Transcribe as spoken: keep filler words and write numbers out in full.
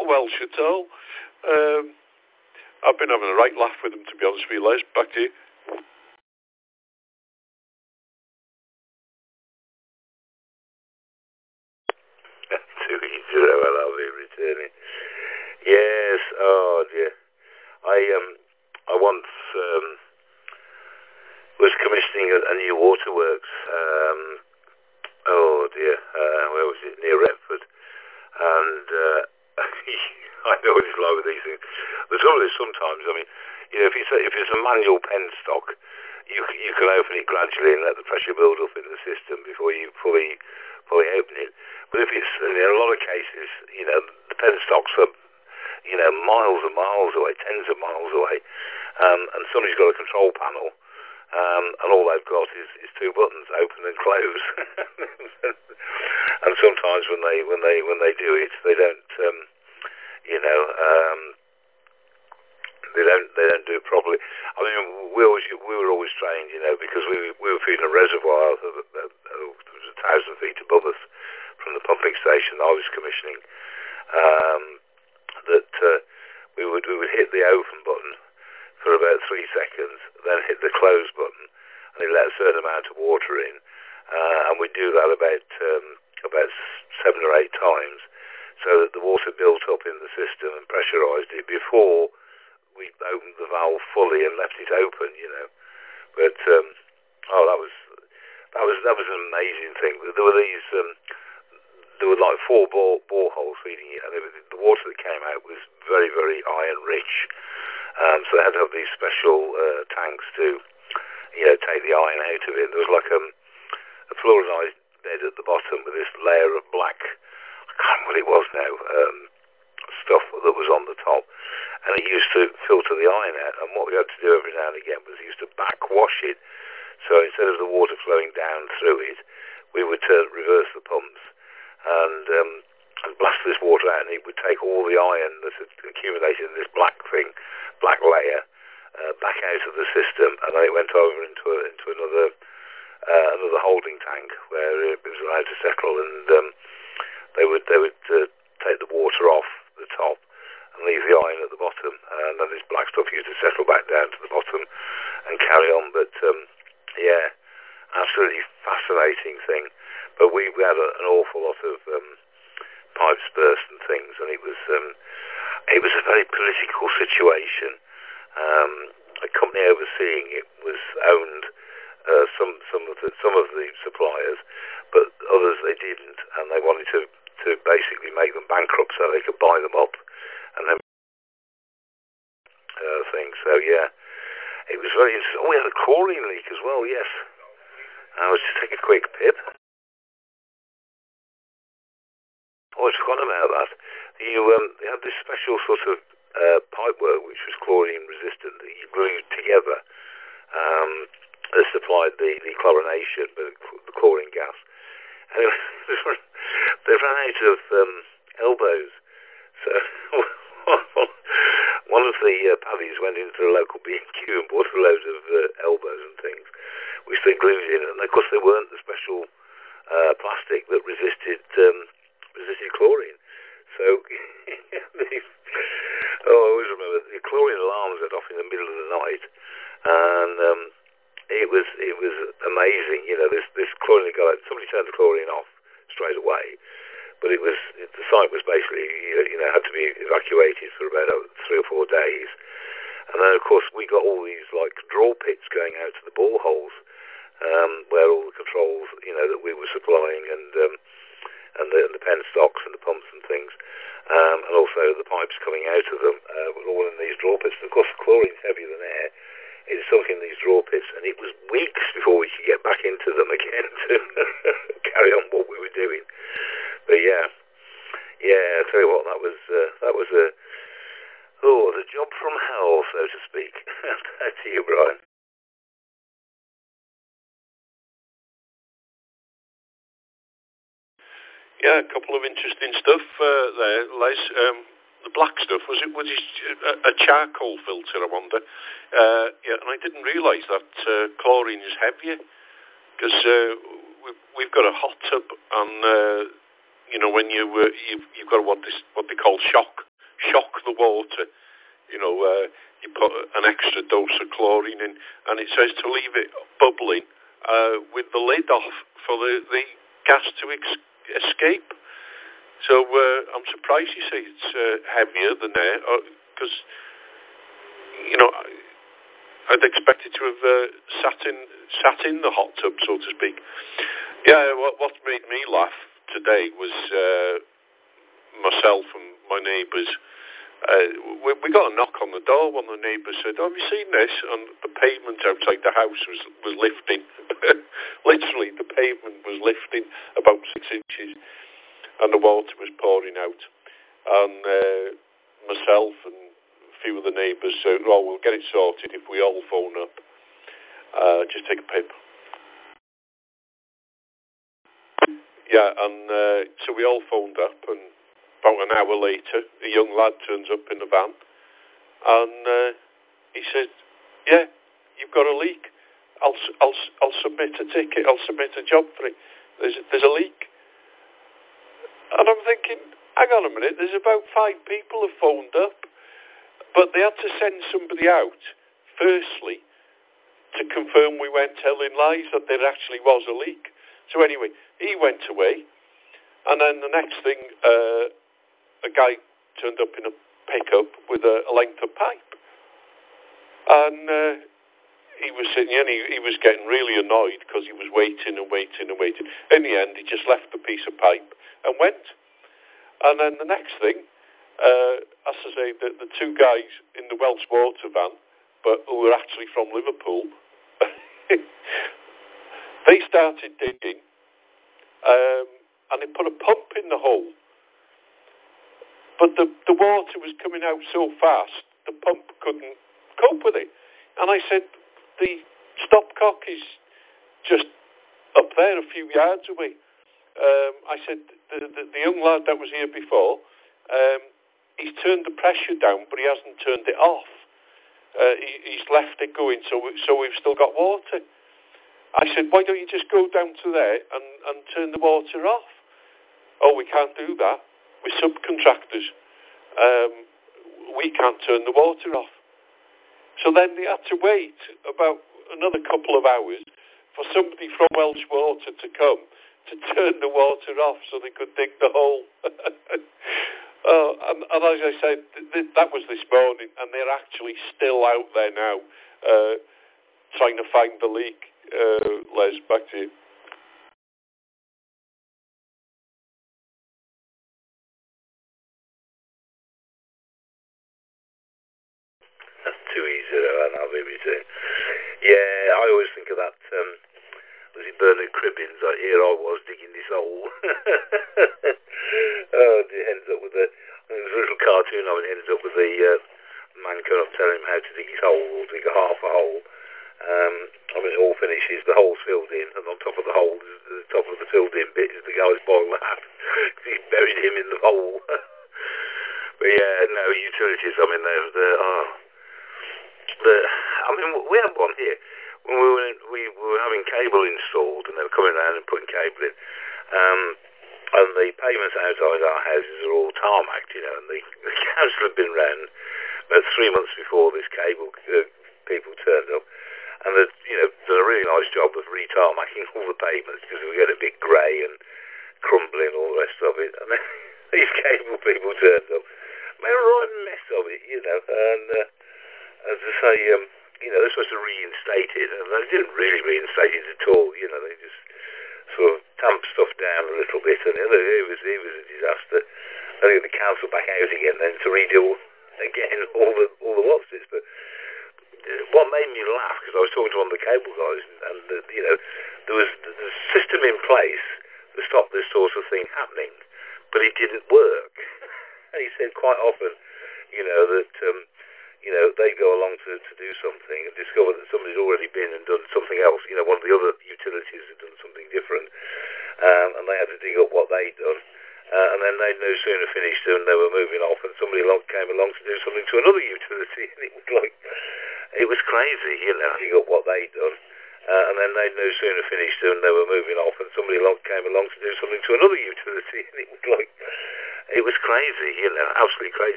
Welsh at all. Um, I've been having a right laugh with them, to be honest with you, Les. Back to you. two E zero, I'll be returning. Yes, oh dear. I um, I once um, was commissioning a, a new waterworks. Um, oh dear, uh, where was it? Near Retford. And uh, I know what it's like with these things. The trouble is sometimes, I mean, you know, if it's a, if it's a manual penstock, you you can open it gradually and let the pressure build up in the system before you fully fully open it. But if it's in a lot of cases, you know, the penstocks are, you know, miles and miles away, tens of miles away, um, and somebody's got a control panel, um, and all they've got is, is two buttons, open and close. And sometimes when they when they when they do it, they don't, um, you know, um, they don't they don't do it properly. I mean, we always we were always trained, you know, because we we were feeding a reservoir that was a thousand feet above us from the pumping station I was commissioning. Um, that uh, we would we would hit the open button for about three seconds, then hit the close button, and it let a certain amount of water in, uh, and we'd do that about um, about seven or eight times, so that the water built up in the system and pressurised it before we opened the valve fully and left it open, you know. But um, oh, that was that was that was an amazing thing. There were these. Um, There were like four bore, boreholes feeding it, and it was, the water that came out was very, very iron rich. Um, so they had to have these special uh, tanks to, you know, take the iron out of it. There was like um, a fluorinized bed at the bottom with this layer of black, I can't remember what it was now, um, stuff that was on the top, and it used to filter the iron out. And what we had to do every now and again was we used to backwash it. So instead of the water flowing down through it, we would turn, reverse the pumps and um, and blast this water out, and it would take all the iron that had accumulated in this black thing, black layer, uh, back out of the system, and then it went over into a, into another uh, another holding tank where it was allowed to settle, and um, they would they would uh, take the water off the top and leave the iron at the bottom, and then this black stuff used to settle back down to the bottom and carry on. But um, yeah, absolutely fascinating thing. But we, we had a, an awful lot of um, pipes burst and things, and it was um, it was a very political situation. Um, a company overseeing it was owned uh, some some of the some of the suppliers, but others they didn't, and they wanted to, to basically make them bankrupt so they could buy them up, and then uh, things. So yeah, it was very interesting. Oh, we had a chlorine leak as well. Yes, I was just take a quick pip. Oh, I forgot about that. You um, they had this special sort of uh, pipework which was chlorine resistant that you glued together. Um, that supplied the, the chlorination, the, the chlorine gas. Anyway, they ran out of um, elbows. So one of the uh, paddies went into the local B and Q and bought a load of uh, elbows and things, which they glued in. And of course, they weren't the special uh, plastic that resisted. Um, resisted chlorine. So, the, oh, I always remember the chlorine alarms went off in the middle of the night, and um, it was it was amazing. You know, this this chlorine guy, somebody turned the chlorine off straight away, but it was it, the site was basically you know had to be evacuated for about uh, three or four days, and then of course we got all these like draw pits going out to the boreholes, um, where all the controls you know that we were supplying and. Um, And the, and the penstocks and the pumps and things, um, and also the pipes coming out of them uh, were all in these draw pits. And of course, chlorine's heavier than air. It sunk in these draw pits, and it was weeks before we could get back into them again to carry on what we were doing. But yeah, yeah, I tell you what, that was uh, that was a oh, the job from hell, so to speak. Back to you, Brian. Yeah, a couple of interesting stuff uh, there, Les. Um, the black stuff, was it was it a, a charcoal filter, I wonder? Uh, yeah, and I didn't realise that uh, chlorine is heavier, because uh, we've, we've got a hot tub, and uh, you know when you uh, you've, you've got what this what they call shock shock the water. You know, uh, you put an extra dose of chlorine in, and it says to leave it bubbling uh, with the lid off for the, the gas to ex- escape. So uh, I'm surprised you say it's uh, heavier than air, because, you know, I'd expect it to have uh, sat in sat in the hot tub, so to speak. Yeah, what, what made me laugh today was uh, myself and my neighbours. Uh, we, we got a knock on the door. One of the neighbours said, "Have you seen this?" And the pavement outside the house was was lifting. Literally, the pavement was lifting about six inches, and the water was pouring out. And uh, myself and a few of the neighbours said, "Oh, we'll get it sorted if we all phone up. Uh, just take a pip." Yeah, and uh, so we all phoned up, and about an hour later, a young lad turns up in the van, and uh, he said, "Yeah, you've got a leak. I'll, I'll, I'll submit a ticket. I'll submit a job for it. There's, there's a leak." And I'm thinking, hang on a minute, there's about five people have phoned up, but they had to send somebody out, firstly, to confirm we weren't telling lies, that there actually was a leak. So anyway, he went away, and then the next thing, uh, a guy turned up in a pickup with a, a length of pipe. And uh, he was sitting and he, he was getting really annoyed because he was waiting and waiting and waiting. In the end, he just left the piece of pipe and went. And then the next thing, uh, as I say, the, the two guys in the Welsh Water van, but who were actually from Liverpool, they started digging, um, and they put a pump in the hole. But the, the water was coming out so fast, the pump couldn't cope with it. And I said, the stopcock is just up there a few yards away. Um, I said, the, the, the young lad that was here before, um, he's turned the pressure down, but he hasn't turned it off. Uh, he, he's left it going, so we, so we've still got water. I said, why don't you just go down to there and, and turn the water off? Oh, we can't do that. We're subcontractors. Um, we can't turn the water off. So then they had to wait about another couple of hours for somebody from Welsh Water to come to turn the water off so they could dig the hole. uh, and, and as I said, th- th- that was this morning, and they're actually still out there now uh, trying to find the leak. Uh, Les, back to you. That's too easy, though, and I'll be too. Yeah, I always think of that. Um, was it Bernard Cribbins? Like, here I was digging this hole. Oh, it ends up with the. I mean, there's a little cartoon of it. It ends up with the uh, man coming up telling him how to dig his hole, or dig a half a hole. Um, I mean, it all finishes. The hole's filled in, and on top of the hole, the top of the filled-in bit is the guy's boiled hat. He's buried him in the hole. But yeah, no utilities. I mean, they're, they're oh. The, I mean, we had one here when we were in, we, we were having cable installed, and they were coming around and putting cable in. Um, and the pavements outside our houses are all tarmacked, you know. And the, the council had been round about three months before this cable uh, people turned up, and they, you know, done a really nice job of re-tarmacking all the pavements because we get a bit grey and crumbling and all the rest of it. And then these cable people turned up, made a right mess of it, you know, and. Uh, As I say, um, you know, they're supposed to reinstate it, and they didn't really reinstate it at all. You know, they just sort of tamped stuff down a little bit, and you know, it was it was a disaster. I think the council back out again then to redo again all the all the what's this. But what made me laugh, because I was talking to one of the cable guys, and, and the, you know, there was the system in place to stop this sort of thing happening, but it didn't work. And he said quite often, you know, that. Um, You know, they go along to, to do something and discover that somebody's already been and done something else. You know, one of the other utilities had done something different, um, and they had to dig up what they'd done. Uh, and then they'd no sooner finished and they were moving off, and somebody along, came along to do something to another utility, and it was like, it was crazy, you know, dig up what they'd done. Uh, and then they'd no sooner finished and they were moving off, and somebody along, came along to do something to another utility, and it was like, it was crazy, you know, absolutely crazy.